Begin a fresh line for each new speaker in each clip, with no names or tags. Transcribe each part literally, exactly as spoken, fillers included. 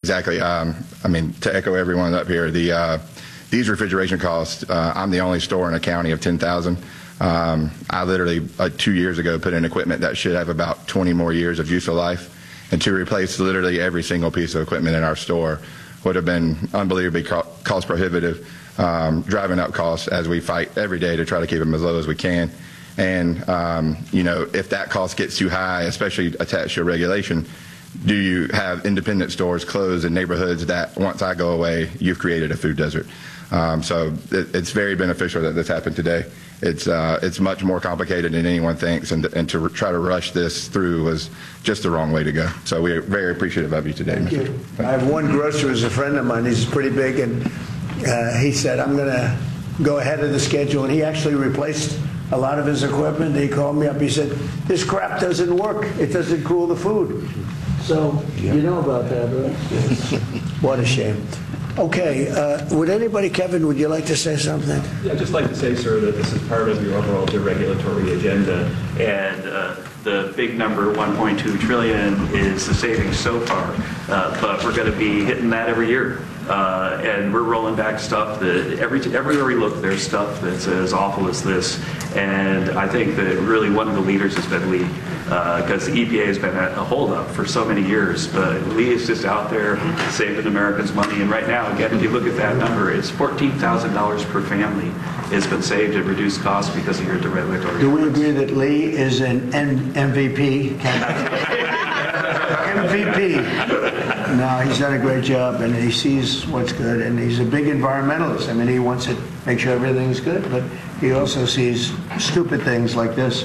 exactly. Um, I mean, to echo everyone up here, the uh, these refrigeration costs, uh, I'm the only store in a county of ten thousand. Um, I literally, uh, two years ago, put in equipment that should have about twenty more years of useful life. And to replace literally every single piece of equipment in our store would have been unbelievably cost prohibitive, um, driving up costs as we fight every day to try to keep them as low as we can. And, um, you know, if that cost gets too high, especially attached to a regulation, do you have independent stores closed in neighborhoods that once I go away, you've created a food desert? Um, so it, it's very beneficial that this happened today. It's uh, it's much more complicated than anyone thinks, and, and to try to rush this through was just the wrong way to go. So we're very appreciative of you today.
Thank you. I have one grocer who's a friend of mine. He's pretty big, and uh, he said, I'm going to go ahead of the schedule, and he actually replaced a lot of his equipment. He called me up. He said, this crap doesn't work. It doesn't cool the food. So yeah. You know about that, right? What a shame. Okay, uh, would anybody, Kevin, would you like to say something?
Yeah, I'd just like to say, sir, that this is part of your overall deregulatory agenda, and uh, the big number, one point two trillion dollars, is the savings so far, uh, but we're going to be hitting that every year. Uh, and we're rolling back stuff that every everywhere we look, there's stuff that's as awful as this. And I think that really one of the leaders has been Lee, because uh, the E P A has been a, a holdup for so many years. But Lee is just out there saving Americans money. And right now, again, if you look at that number, it's fourteen thousand dollars per family has been saved at reduced cost because of your deregulatory.
Do we agree that Lee is an M V P? M V P. No, he's done a great job, and he sees what's good, and he's a big environmentalist. I mean, he wants to make sure everything's good, but he also sees stupid things like this.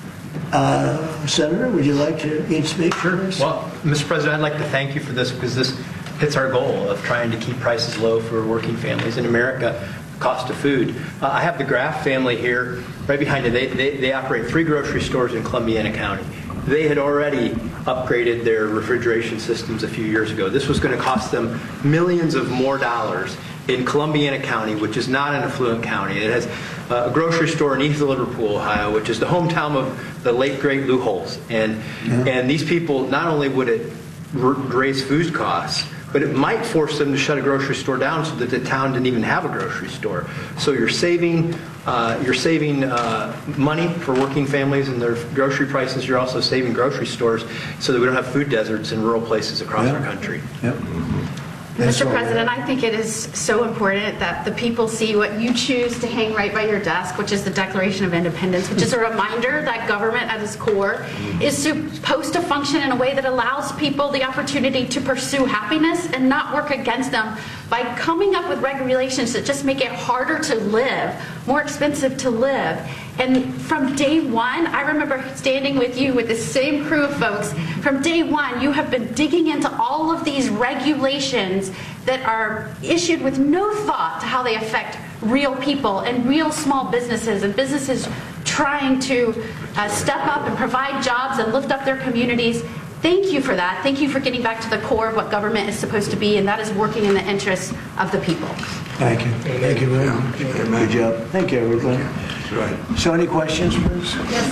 Uh, Senator, would you like to each speak for this?
Well, Mister President, I'd like to thank you for this, because this hits our goal of trying to keep prices low for working families in America. Cost of food. Uh, I have the Graff family here right behind you. They, they, they operate three grocery stores in Columbiana County. They had already upgraded their refrigeration systems a few years ago. This was going to cost them millions of more dollars in Columbiana County, which is not an affluent county. It has a grocery store in East Liverpool, Ohio, which is the hometown of the late, great Lou Holtz. And, yeah. and these people, not only would it raise food costs, but it might force them to shut a grocery store down so that the town didn't even have a grocery store. So you're saving, uh, you're saving uh, money for working families and their grocery prices. You're also saving grocery stores so that we don't have food deserts in rural places across
yeah.
our country.
Yep.
Mister President, I think it is so important that the people see what you choose to hang right by your desk, which is the Declaration of Independence, which is a reminder that government at its core is supposed to function in a way that allows people the opportunity to pursue happiness and not work against them by coming up with regulations that just make it harder to live, more expensive to live. And from day one, I remember standing with you with the same crew of folks. From day one, you have been digging into all of these regulations that are issued with no thought to how they affect real people and real small businesses and businesses trying to uh, step up and provide jobs and lift up their communities. Thank you for that. Thank you for getting back to the core of what government is supposed to be, and that is working in the interests of the people.
Thank you. Thank you very much. Good job. Thank you, everybody. Right. So any questions, please?
Yes.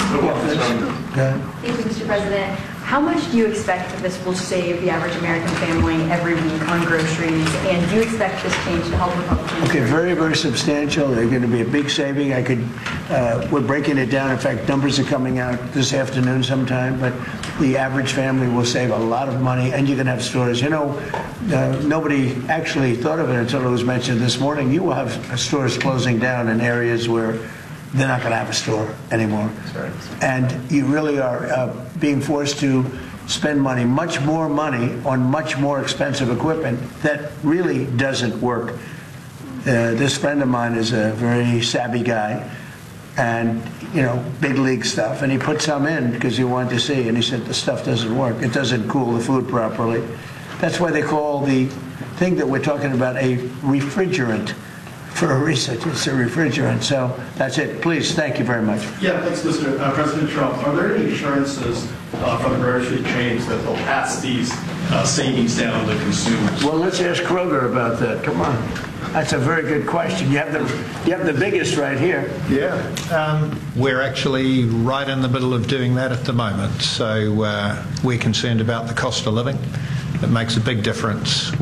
Yeah,
Thank you, Mister President. How much do you expect that this will save the average American family every week on groceries? And do you expect this change to help Republicans?
Okay, very, very substantial. They're going to be a big saving. I could, uh, we're breaking it down. In fact, numbers are coming out this afternoon sometime, but the average family will save a lot of money, and you can have stores. You know, uh, nobody actually thought of it until it was mentioned this morning. You will have stores closing down in areas where they're not going to have a store anymore. That's right. And you really are uh, being forced to spend money, much more money, on much more expensive equipment that really doesn't work. Uh, this friend of mine is a very savvy guy, and, you know, big league stuff, and he put some in because he wanted to see, and he said the stuff doesn't work. It doesn't cool the food properly. That's why they call the thing that we're talking about a refrigerant. For a research, it's a refrigerant. So that's it. Please, thank you very much.
Yeah, thanks, Mister Uh, President Trump. Are there any assurances uh, from the grocery chains that they'll pass these uh, savings down to consumers?
Well, let's ask Kroger about that. Come on. That's a very good question. You have the you have the biggest right here.
Yeah.
Um, we're actually right in the middle of doing that at the moment. So uh, we're concerned about the cost of living. It makes a big difference